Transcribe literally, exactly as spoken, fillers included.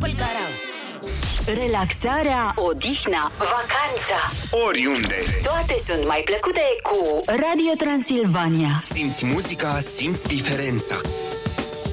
Pălcărau. Relaxarea, odihna, vacanța, oriunde. toate sunt mai plăcute cu Radio Transilvania. Simți muzica, simți diferența.